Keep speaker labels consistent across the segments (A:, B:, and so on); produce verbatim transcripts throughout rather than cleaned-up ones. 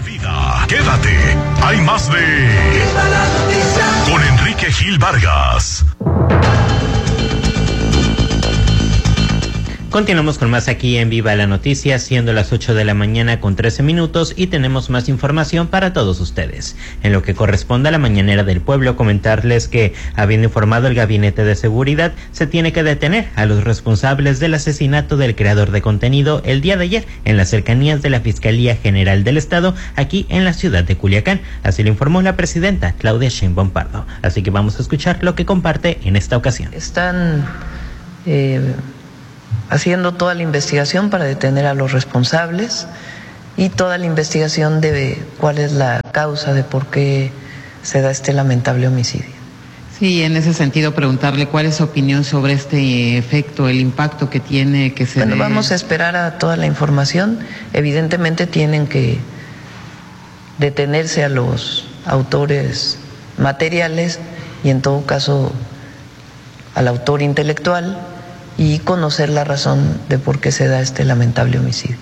A: vida. Quédate, hay más de Viva la Noticia con Enrique Gil Vargas.
B: Continuamos con más aquí en Viva la Noticia, siendo las ocho de la mañana con trece minutos, y tenemos más información para todos ustedes. En lo que corresponde a la mañanera del pueblo, comentarles que, habiendo informado el Gabinete de Seguridad, se tiene que detener a los responsables del asesinato del creador de contenido el día de ayer en las cercanías de la Fiscalía General del Estado, aquí en la ciudad de Culiacán. Así lo informó la presidenta Claudia Sheinbaum Pardo. Así que vamos a escuchar lo que comparte en esta ocasión.
C: Están eh... haciendo toda la investigación para detener a los responsables y toda la investigación de cuál es la causa de por qué se da este lamentable homicidio.
D: Sí, en ese sentido preguntarle cuál es su opinión sobre este efecto, el impacto que tiene que se
C: Bueno,
D: dé...
C: vamos a esperar a toda la información. Evidentemente tienen que detenerse a los autores materiales y en todo caso al autor intelectual, y conocer la razón de por qué se da este lamentable homicidio.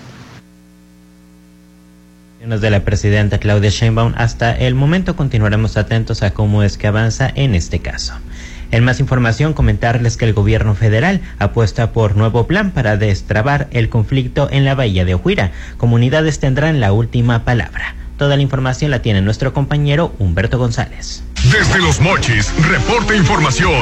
B: De la presidenta Claudia Sheinbaum. Hasta el momento continuaremos atentos a cómo es que avanza en este caso. En más información, comentarles que el gobierno federal apuesta por nuevo plan para destrabar el conflicto en la bahía de Ojira. Comunidades tendrán la última palabra. Toda la información la tiene nuestro compañero Humberto González.
A: Desde Los Mochis, reporta información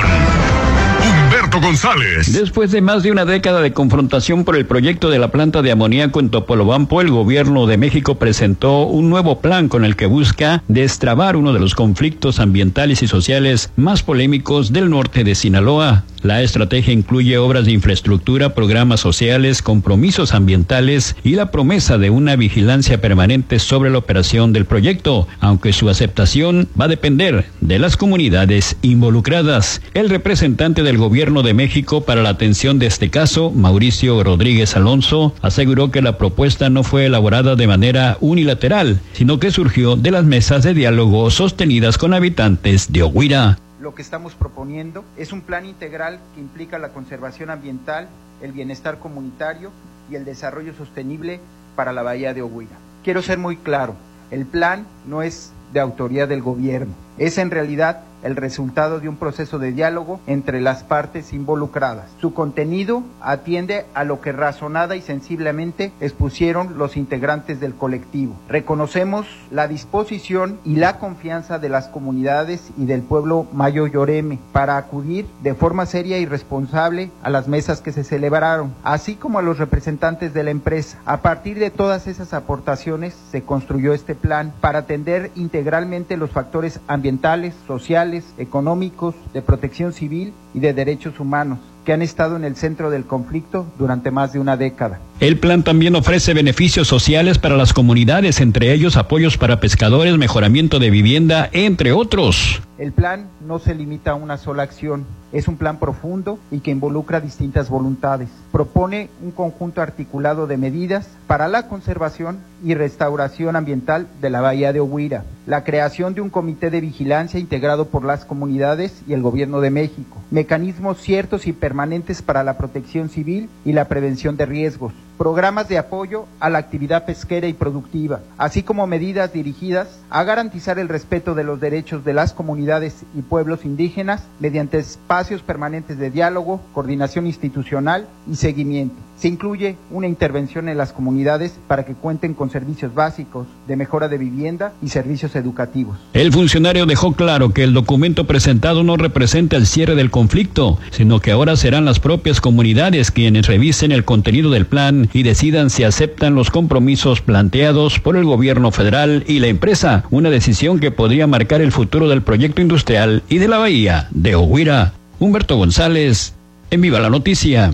A: Humberto González.
E: Después de más de una década de confrontación por el proyecto de la planta de amoníaco en Topolobampo, el gobierno de México presentó un nuevo plan con el que busca destrabar uno de los conflictos ambientales y sociales más polémicos del norte de Sinaloa. La estrategia incluye obras de infraestructura, programas sociales, compromisos ambientales y la promesa de una vigilancia permanente sobre la operación del proyecto, aunque su aceptación va a depender de las comunidades involucradas. El representante del gobierno de México para la atención de este caso, Mauricio Rodríguez Alonso, aseguró que la propuesta no fue elaborada de manera unilateral, sino que surgió de las mesas de diálogo sostenidas con habitantes de Ojira.
F: Lo que estamos proponiendo es un plan integral que implica la conservación ambiental, el bienestar comunitario y el desarrollo sostenible para la bahía de Ojira. Quiero ser muy claro, el plan no es de autoría del gobierno, es en realidad el resultado de un proceso de diálogo entre las partes involucradas. Su contenido atiende a lo que razonada y sensiblemente expusieron los integrantes del colectivo. Reconocemos la disposición y la confianza de las comunidades y del pueblo Mayo Yoreme para acudir de forma seria y responsable a las mesas que se celebraron, así como a los representantes de la empresa. A partir de todas esas aportaciones se construyó este plan para atender integralmente los factores ambientales, sociales, económicos, de protección civil y de derechos humanos que han estado en el centro del conflicto durante más de una década.
E: El plan también ofrece beneficios sociales para las comunidades, entre ellos apoyos para pescadores, mejoramiento de vivienda, entre otros.
F: El plan no se limita a una sola acción, es un plan profundo y que involucra distintas voluntades. Propone un conjunto articulado de medidas para la conservación y restauración ambiental de la bahía de Ojira, la creación de un comité de vigilancia integrado por las comunidades y el gobierno de México, mecanismos ciertos y permanentes para la protección civil y la prevención de riesgos, programas de apoyo a la actividad pesquera y productiva, así como medidas dirigidas a garantizar el respeto de los derechos de las comunidades y pueblos indígenas mediante espacios permanentes de diálogo, coordinación institucional y seguimiento. Se incluye una intervención en las comunidades para que cuenten con servicios básicos de mejora de vivienda y servicios educativos.
E: El funcionario dejó claro que el documento presentado no representa el cierre del conflicto, sino que ahora serán las propias comunidades quienes revisen el contenido del plan y decidan si aceptan los compromisos planteados por el gobierno federal y la empresa, una decisión que podría marcar el futuro del proyecto industrial y de la bahía de Ojira. Humberto González, en Viva la Noticia.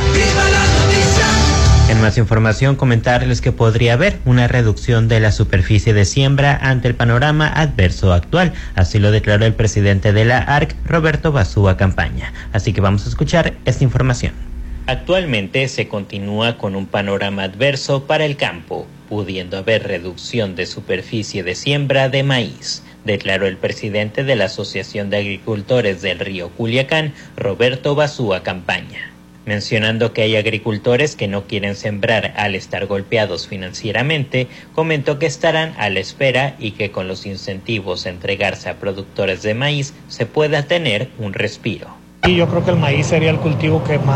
B: En más información, comentarles que podría haber una reducción de la superficie de siembra ante el panorama adverso actual. Así lo declaró el presidente de la A R C, Roberto Basúa Campaña. Así que vamos a escuchar esta información. Actualmente se continúa con un panorama adverso para el campo, pudiendo haber reducción de superficie de siembra de maíz, declaró el presidente de la Asociación de Agricultores del Río Culiacán, Roberto Basúa Campaña. Mencionando que hay agricultores que no quieren sembrar al estar golpeados financieramente, comentó que estarán a la espera y que con los incentivos a entregarse a productores de maíz se pueda tener un respiro.
G: Y yo creo que el maíz sería el cultivo que más